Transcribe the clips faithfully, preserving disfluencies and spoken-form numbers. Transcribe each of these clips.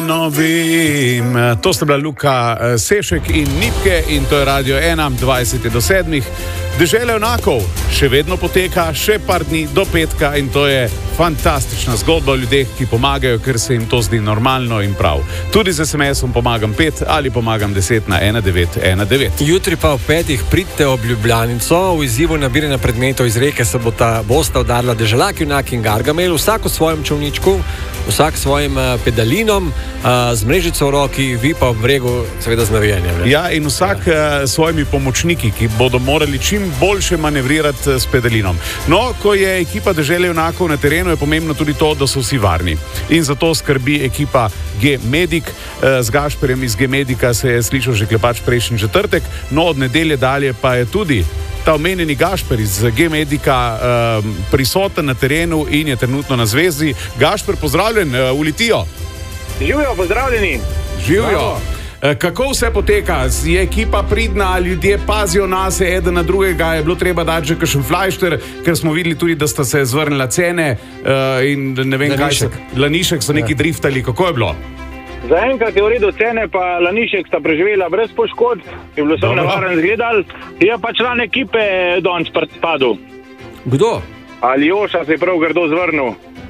novim. To sta bila Luka Sešek in Nipke in to je Radio ena, dvajset do sedmih. Dežela junakov še vedno poteka, še par dni do petka in to je fantastična zgodba o ljudeh, ki pomagajo, ker se jim to zdi normalno in prav. Tudi z es em esom pomagam pet ali pomagam deset na ena devet ena devet. Jutri pa ob petih pridite ob Ljubljanico. V izzivu nabiranja predmetov iz reke se bosta, bosta udarila Deželak, Junak in Gargamel, vsak v svojem čolničku, vsak svojim uh, pedalinom, uh, z mrežico v roki, vi pa ob bregu seveda z navijanjem. Ne? Ja, in vsak uh, svojimi pomočniki, ki bodo morali čim boljše manevrirati uh, s pedalinom. No, ko je ekipa Dežele junakov na terenu, je pomembno tudi to, da so vsi varni. In zato skrbi ekipa G-Medic. Uh, z Gašperjem iz G-Medica se je slišal že klepač prejšnji četrtek, no od nedelje dalje pa je tudi ta omenjeni Gašper iz G-Medica uh, prisoten na terenu in je trenutno na zvezi. Gašper, pozdravljen, uh, v Litijo. Živijo, pozdravljeni. Živijo. Kako vse poteka? Je ekipa pridna, ljudje pazijo nas, eden na drugega, je bilo treba dati že kakšen flajšter, ker smo videli tudi, da sta se zvrnila cene uh, in ne vem Lanišek. kaj so. Lanišek so neki ja. driftali, kako je bilo? Zaenkrat je v redu, cene pa Lanišek sta preživela brez poškodb, je bilo sem nevaren zgledal, je pa član ekipe danes padel. Kdo? Aljoša se je prav grdo zvrnil.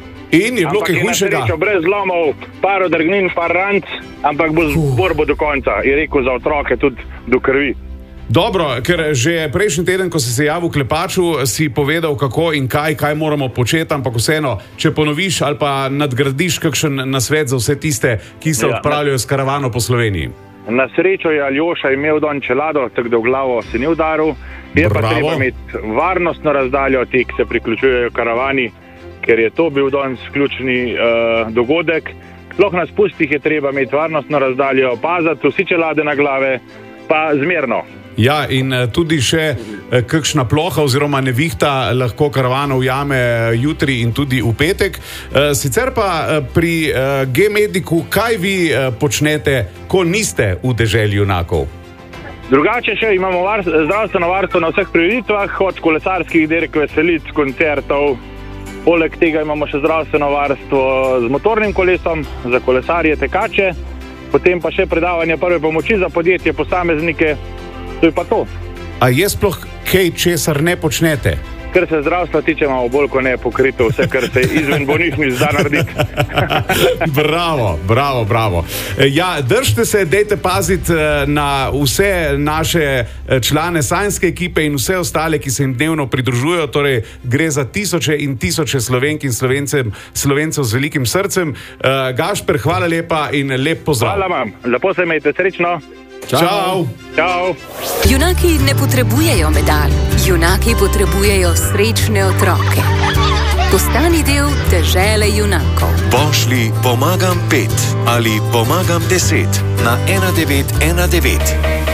In je bilo kaj hujšega? Ampak je brez zlomov, par odrgnin, par ranc, ampak bo z borbo do konca, je rekel za otroke tudi do krvi. Dobro, ker že prejšnji teden, ko si se javil Klepaču, si povedal kako in kaj, kaj moramo početi, ampak vseeno, če ponoviš ali pa nadgradiš kakšen nasvet za vse tiste, ki se ja, odpravljajo s karavano po Sloveniji. Na srečo je Aljoša imel don čelado, tako da v glavo se ni udaril. Je Bravo. Pa treba imeti varnostno razdaljo ti, ki se priključujejo karavani, ker je to bil danes ključni uh, dogodek. Sploh na spustih je treba imeti varnostno razdaljo, pazati vsi čelade na glave, pa zmerno. Ja, in tudi še kakšna ploha oziroma nevihta lahko karavano ujame jutri in tudi v petek. Sicer pa pri G-Medicu, kaj vi počnete, ko niste v Deželi junakov? Drugače še imamo var, zdravstveno varstvo na vseh prireditvah, od kolesarskih dirk, veselic, koncertov. Poleg tega imamo še zdravstveno varstvo z motornim kolesom, za kolesarje, tekače, potem pa še predavanje prve pomoči za podjetje, posameznike. To je pa to. A je sploh kaj, česar ne počnete? Ker se zdravstva tiče, imamo bolj kot ne pokrito vse, kar se izven bolnišnic da narediti. Bravo, bravo, bravo. Ja, držite se, dejte paziti na vse naše člane sajnske ekipe in vse ostale, ki se jim dnevno pridružujejo. Torej, gre za tisoče in tisoče Slovenk in Slovencem, Slovencev z velikim srcem. Gašper, hvala lepa in lep pozdrav. Hvala vam, lepo se imejte, srečno. Čau. Čau. Junaki ne potrebujejo medalj, junaki potrebujejo srečne otroke. Postani del Dežele junakov. Pošlji pomagam pet ali pomagam deset na ena devet ena devet.